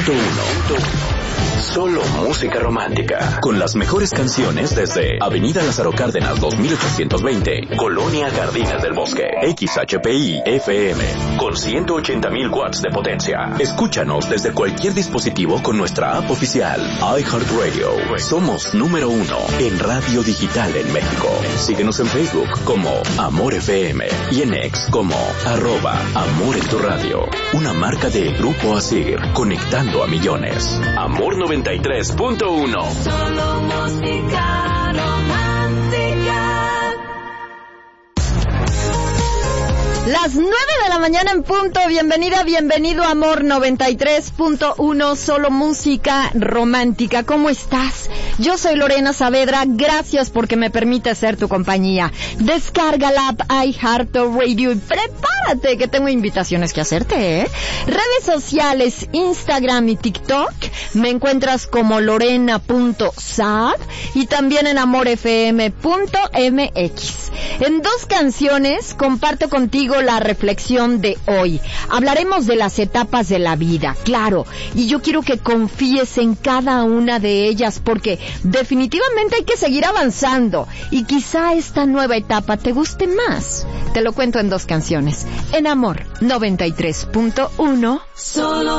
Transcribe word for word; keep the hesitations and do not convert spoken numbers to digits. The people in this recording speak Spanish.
punto uno. Solo música romántica. Con las mejores canciones desde Avenida Lázaro Cárdenas dos mil ochocientos veinte, Colonia Jardines del Bosque. X H P I F M con ciento ochenta mil watts de potencia. Escúchanos desde cualquier dispositivo con nuestra app oficial iHeartRadio. Somos número uno en radio digital en México. Síguenos en Facebook como Amor F M y en X como arroba Amor en tu Radio. Una marca de Grupo Asir, conectando a millones. Amor noventa y tres punto uno. Solo música romántica. Las nueve de la mañana en punto. Bienvenida, bienvenido a Amor noventa y tres punto uno, solo música romántica. ¿Cómo estás? Yo soy Lorena Saavedra. Gracias porque me permite ser tu compañía. Descarga la app iHeartRadio y prepárate que tengo invitaciones que hacerte, ¿eh? Redes sociales, Instagram y TikTok. Me encuentras como lorena punto saab y también en amor f m punto m x. En dos canciones comparto contigo la reflexión de hoy. Hablaremos de las etapas de la vida, claro, y yo quiero que confíes en cada una de ellas porque definitivamente hay que seguir avanzando y quizá esta nueva etapa te guste más. Te lo cuento en dos canciones. En Amor noventa y tres punto uno. Solo